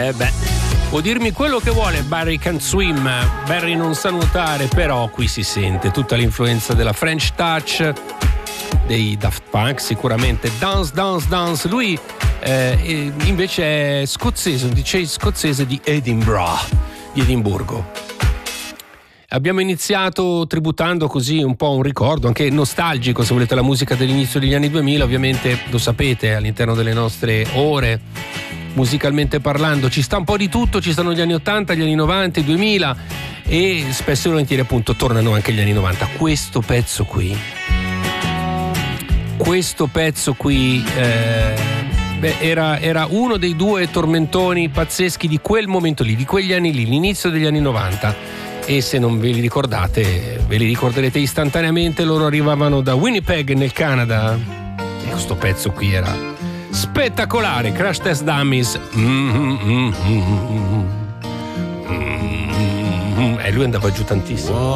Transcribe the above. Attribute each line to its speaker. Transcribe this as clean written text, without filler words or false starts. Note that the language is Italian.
Speaker 1: Può dirmi quello che vuole, Barry can't swim, Barry non sa nuotare, però qui si sente tutta l'influenza della French Touch, dei Daft Punk sicuramente, Dance Dance Dance. Lui invece è scozzese, un DJ scozzese di Edimburgo. Abbiamo iniziato tributando così un po' un ricordo, anche nostalgico se volete, la musica dell'inizio degli anni 2000, ovviamente lo sapete, all'interno delle nostre ore, musicalmente parlando, ci sta un po' di tutto, ci stanno gli anni 80, gli anni 90, i 2000 e spesso e volentieri appunto tornano anche gli anni 90. Questo pezzo qui era uno dei due tormentoni pazzeschi di quel momento lì, di quegli anni lì, l'inizio degli anni 90, e se non ve li ricordate ve li ricorderete istantaneamente. Loro arrivavano da Winnipeg nel Canada e questo pezzo qui era spettacolare, Crash Test Dummies. E lui andava giù tantissimo.